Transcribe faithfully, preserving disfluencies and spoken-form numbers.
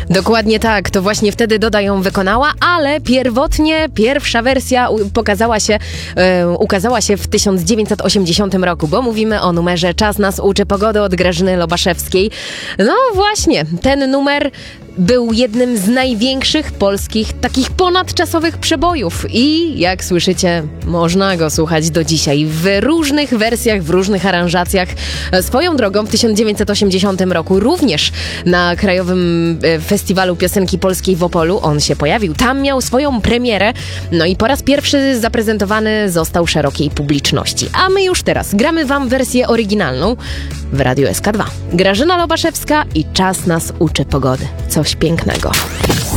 Dokładnie tak, to właśnie wtedy Doda ją wykonała, ale pierwotnie pierwsza wersja u- pokazała się, e, ukazała się w tysiąc dziewięćset osiemdziesiątym roku, bo mówimy o numerze Czas nas uczy pogody od Grażyny Lobaszewskiej. No właśnie, ten numer był jednym z największych polskich takich ponadczasowych przebojów i jak słyszycie, można go słuchać do dzisiaj w różnych wersjach, w różnych aranżacjach. Swoją drogą w tysiąc dziewięćset osiemdziesiątym roku również na Krajowym Festiwalu Piosenki Polskiej w Opolu on się pojawił. Tam miał swoją premierę, no i po raz pierwszy zaprezentowany został szerokiej publiczności. A my już teraz gramy wam wersję oryginalną w Radiu S K dwa. Grażyna Lobaszewska i Czas nas uczy pogody. Coś pięknego.